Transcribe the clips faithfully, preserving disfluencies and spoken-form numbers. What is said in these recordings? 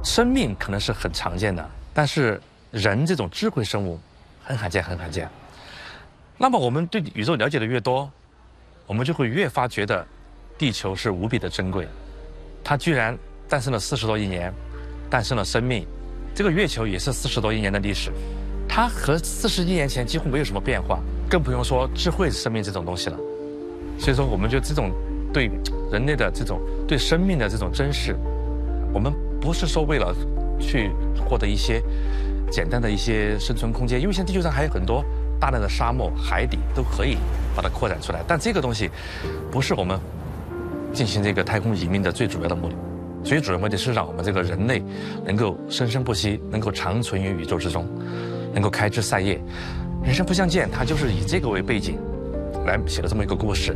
生命可能是很常见的，但是人这种智慧生物很罕见，很罕见。那么我们对宇宙了解的越多，我们就会越发觉得地球是无比的珍贵。它居然诞生了四十多亿年，诞生了生命。这个月球也是四十多亿年的历史，它和四十亿年前几乎没有什么变化，更不用说智慧生命这种东西了。所以说，我们就这种对人类的这种对生命的这种珍视，我们不是说为了去获得一些简单的一些生存空间，因为现在地球上还有很多大量的沙漠、海底都可以把它扩展出来。但这个东西不是我们进行这个太空移民的最主要的目的，最主要目的是让我们这个人类能够生生不息，能够长存于宇宙之中，能够开枝散叶。人生不相见，它就是以这个为背景来写了这么一个故事。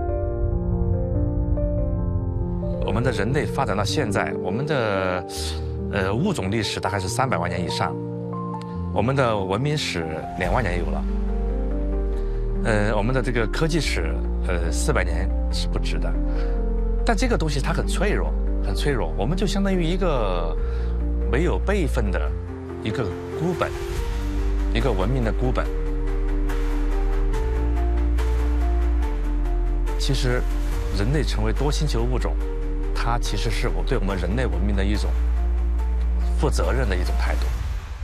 我们的人类发展到现在，我们的呃物种历史大概是三百万年以上，我们的文明史两万年有了，呃，我们的这个科技史呃四百年是不止的。但这个东西它很脆弱，很脆弱，我们就相当于一个没有辈分的一个孤本，一个文明的孤本。其实，人类成为多星球物种，它其实是我对我们人类文明的一种负责任的一种态度。